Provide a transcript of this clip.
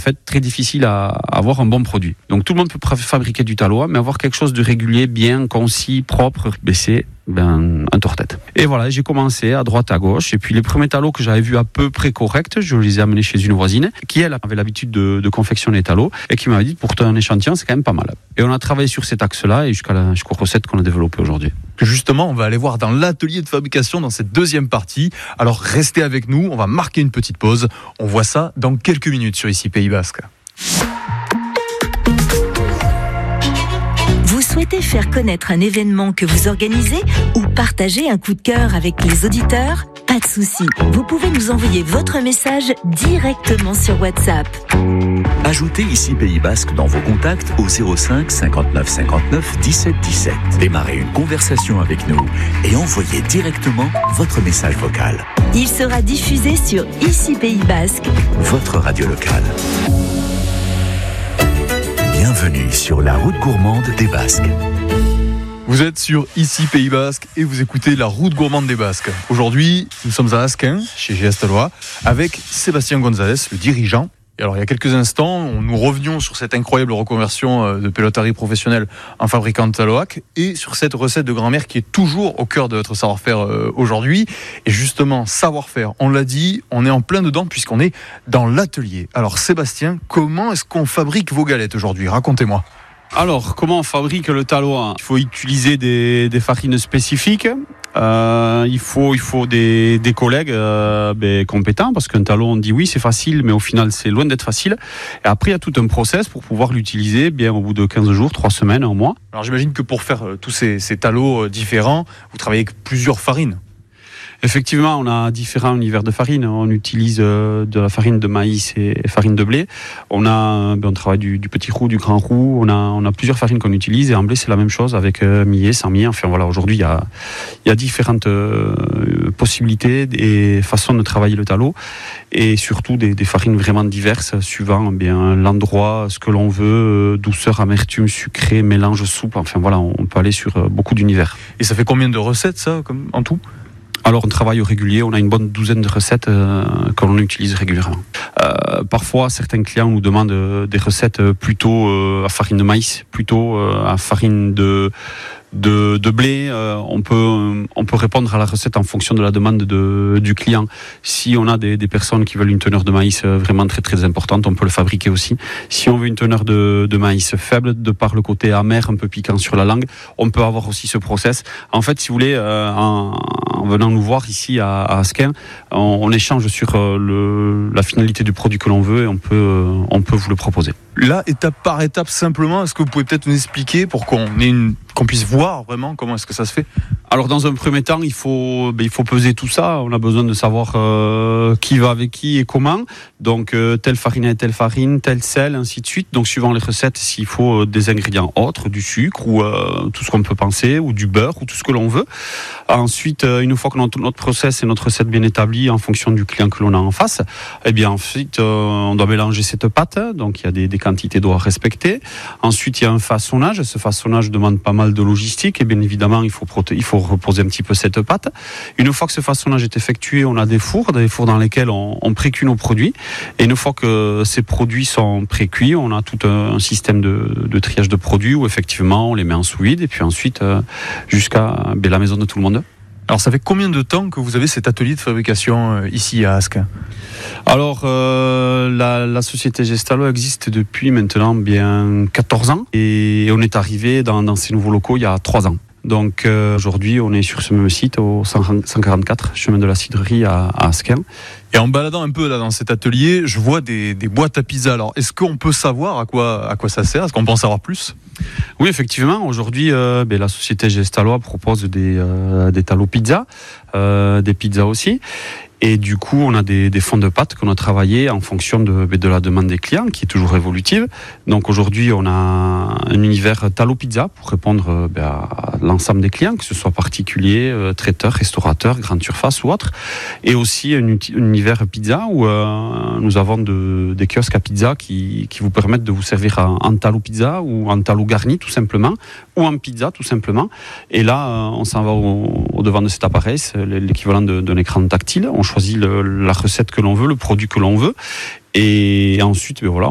fait très difficile à avoir un bon produit. Donc tout le monde peut fabriquer du talois, mais avoir quelque chose de régulier, bien, concis, propre, c'est un tort-tête. Et voilà, j'ai commencé à droite, à gauche, et puis les premiers talos que j'avais vus à peu près corrects, je les ai amenés chez une voisine, qui elle avait l'habitude de confectionner les talos, et qui m'avait dit, pour un échantillon, c'est quand même pas mal. Et on a travaillé sur cet axe-là, et jusqu'aux recettes qu'on a développées aujourd'hui. Justement, on va aller voir dans l'atelier de fabrication dans cette deuxième partie. Alors restez avec nous, on va marquer une petite pause. On voit ça dans quelques minutes sur ICI Pays Basque. Vous souhaitez faire connaître un événement que vous organisez ou partager un coup de cœur avec les auditeurs ? Pas de souci, vous pouvez nous envoyer votre message directement sur WhatsApp. Ajoutez ICI Pays Basque dans vos contacts au 05 59 59 17 17. Démarrez une conversation avec nous et envoyez directement votre message vocal. Il sera diffusé sur ICI Pays Basque, votre radio locale. Bienvenue sur la route gourmande des Basques. Vous êtes sur ICI Pays Basque et vous écoutez la route gourmande des Basques. Aujourd'hui, nous sommes à Asquin, chez GS Talois, avec Sébastien Gonzalez, le dirigeant. Et alors, il y a quelques instants, nous revenions sur cette incroyable reconversion de pelotari professionnel en fabricant de taloac et sur cette recette de grand-mère qui est toujours au cœur de votre savoir-faire aujourd'hui. Et justement, savoir-faire, on l'a dit, on est en plein dedans puisqu'on est dans l'atelier. Alors Sébastien, comment est-ce qu'on fabrique vos galettes aujourd'hui ? Racontez-moi. Alors, comment on fabrique le talois ? Il faut utiliser des farines spécifiques. Il faut des collègues compétents, parce qu'un talon, on dit oui c'est facile, mais au final c'est loin d'être facile. Et après il y a tout un process pour pouvoir l'utiliser bien au bout de 15 jours, 3 semaines, 1 mois. Alors j'imagine que pour faire tous ces talots différents, vous travaillez avec plusieurs farines. Effectivement, on a différents univers de farine. On utilise de la farine de maïs et farine de blé. On travaille du petit roux, du grand roux. On a plusieurs farines qu'on utilise. Et en blé, c'est la même chose avec millet, sans millet. Enfin voilà, aujourd'hui, il y a différentes possibilités et façons de travailler le talot. Et surtout des farines vraiment diverses, suivant l'endroit, ce que l'on veut, douceur, amertume, sucré, mélange, soupe. Enfin voilà, on peut aller sur beaucoup d'univers. Et ça fait combien de recettes, ça, en tout ? Alors on travaille au régulier, on a une bonne douzaine de recettes que l'on utilise régulièrement. Parfois certains clients nous demandent des recettes plutôt à farine de maïs, plutôt à farine de blé. On peut répondre à la recette en fonction de la demande du client. Si on a des personnes qui veulent une teneur de maïs vraiment très très importante, on peut le fabriquer aussi. Si on veut une teneur de maïs faible, de par le côté amer, un peu piquant sur la langue, on peut avoir aussi ce process. En fait, si vous voulez, en venant nous voir ici à Asquin, on échange sur la finalité du produit que l'on veut et on peut vous le proposer. Là, étape par étape, simplement, est-ce que vous pouvez peut-être nous expliquer pour qu'on puisse voir vraiment comment est-ce que ça se fait ? Alors dans un premier temps, il faut peser tout ça. On a besoin de savoir qui va avec qui et comment. Donc telle farine et telle farine, tel sel, ainsi de suite. Donc suivant les recettes, s'il faut des ingrédients autres, du sucre ou tout ce qu'on peut penser, ou du beurre ou tout ce que l'on veut. Ensuite, une fois que notre process et notre recette bien établie en fonction du client que l'on a en face, ensuite on doit mélanger cette pâte. Donc il y a des quantités d'eau à respecter. Ensuite, il y a un façonnage. Ce façonnage demande pas mal de logistique et bien évidemment, il faut reposer un petit peu cette pâte. Une fois que ce façonnage est effectué, on a des fours dans lesquels on précuit nos produits. Et une fois que ces produits sont précuits, on a tout un système de triage de produits où effectivement on les met en sous vide et puis ensuite jusqu'à la maison de tout le monde. Alors ça fait combien de temps que vous avez cet atelier de fabrication ici à Asquin ? Alors la société GS Talois existe depuis maintenant bien 14 ans et on est arrivé dans ces nouveaux locaux il y a 3 ans. Donc aujourd'hui on est sur ce même site au 144 chemin de la Cidrerie à Asquin. Et en baladant un peu là dans cet atelier, je vois des boîtes à pizza. Alors est-ce qu'on peut savoir à quoi ça sert ? Est-ce qu'on peut en savoir plus ? Oui, effectivement. Aujourd'hui, la société GS Talois propose des talots pizza, des pizzas aussi. Et du coup, on a des fonds de pâte qu'on a travaillé en fonction de la demande des clients, qui est toujours évolutive. Donc aujourd'hui, on a un univers talo pizza pour répondre à l'ensemble des clients, que ce soit particuliers, traiteurs, restaurateurs, grande surface ou autres. Et aussi un univers pizza où nous avons des kiosques à pizza qui vous permettent de vous servir en talo pizza ou en talo garni tout simplement, ou en pizza tout simplement. Et là, on s'en va au devant de cet appareil, c'est l'équivalent d'un écran tactile. On choisit la recette que l'on veut, le produit que l'on veut. Et ensuite, on